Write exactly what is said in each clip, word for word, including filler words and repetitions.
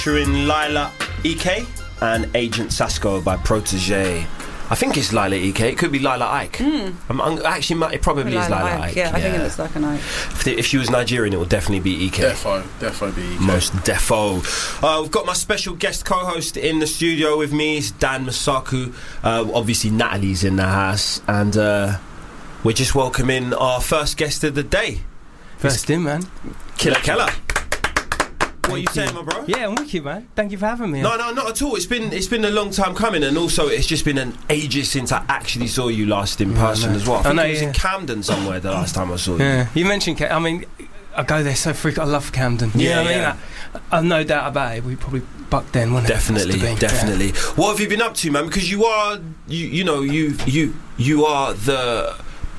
Featuring Lila E K and Agent Sasco by Protege. I think it's Lila E K. It could be Lila Ike. Mm. I'm, I'm, actually, it probably Lila is Lila Ike. Ike. Yeah, I think it looks like an Ike. If, if she was Nigerian, it would definitely be E K. Defo, defo be E K. Most defo. Uh, we've got my special guest co-host in the studio with me. It's Dan Masaku. Uh, obviously, Natalie's in the house, and uh, we're just welcoming our first guest of the day. First in, man. Killer Keller. What are you Thank you. saying, my bro? Yeah, I'm with you, man. Thank you for having me. No, no, not at all. It's been it's been a long time coming, and also it's just been an ages since I actually saw you last in person no. as well. I I think know, it was yeah. in Camden somewhere the last time I saw you. Yeah, you mentioned. Ca- I mean, I go there so frequent. I love Camden. You Yeah, know what yeah. I mean? I, I've no doubt about it. We probably bucked then, wasn't Definitely, it? Must have been. definitely. Yeah. What have you been up to, man? Because you are, you you know, you you you are the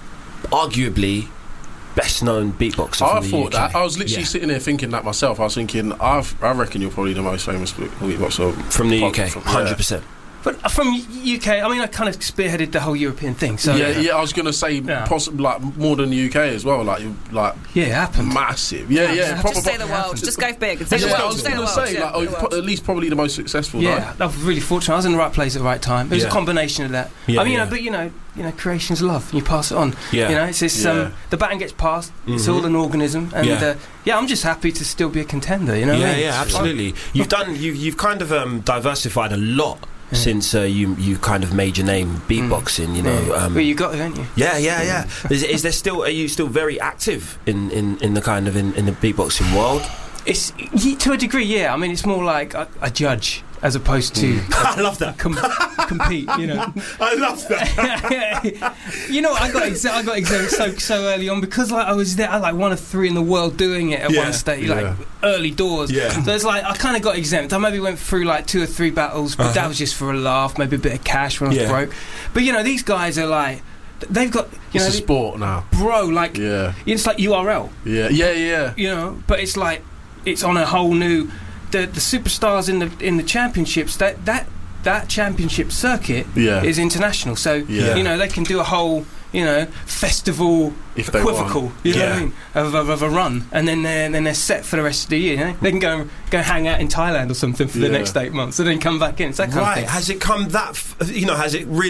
arguably best known beatboxer I from the thought U K. that. I was literally Yeah. sitting there thinking that myself. I was thinking, I've, I reckon you're probably the most famous beatboxer from the U K, from- hundred yeah. percent. But from U K, I mean, I kind of spearheaded the whole European thing. So yeah, yeah, yeah, I was gonna say Yeah. possibly like more than the U K as well. Like, like yeah, it happened. massive. Yeah, yeah. Yeah, proper, Just say the world. Just go big. Yeah, Say the I world. was Say the gonna world. say Yeah, like, oh, the world. pro- at least probably the most successful. Yeah, I was really fortunate. I was in the right place at the right time. It was Yeah. a combination of that. Yeah, I mean, you yeah. know, but you know, you know, creation's love. You pass it on. Yeah. You know, it's this. Yeah. Um, the baton gets passed. It's Mhm. all an organism, and Yeah. uh, yeah, I'm just happy to still be a contender. You know. what Yeah, I mean? yeah, absolutely. You've done, you, you've kind of um, diversified a lot Yeah. since uh, you you kind of made your name beatboxing. You know. Yeah. Um, well, you got it, haven't you? yeah, yeah, yeah. Is, is there still? Are you still very active in, in, in the kind of in, in the beatboxing world? It's y- to a degree, yeah. I mean, it's more like a, a judge as opposed to I love that. com- compete. You know. I love that. you know, I got exa- I got examined so so early on because like I was there, I like one of three in the world doing it at Yeah, one stage, yeah. like early doors. Yeah. So it's like I kind of got exempt. I maybe went through like two or three battles, but Uh-huh. that was just for a laugh, maybe a bit of cash when I was Yeah. broke. But you know, these guys are like, they've got you It's know, a sport now. bro, like Yeah, it's like U R L. yeah, yeah, yeah. You know, but it's like it's on a whole new the the superstars in the in the championships that that that championship circuit Yeah. is international, so Yeah. you know they can do a whole you know festival If they equivocal want. you know Yeah. what I mean of, of, of a run, and then they're then they're set for the rest of the year. You know? They can go go hang out in Thailand or something for the Yeah. next eight months and then come back in. It's that kind of Right? thing. Has it come that? F- you know, has it really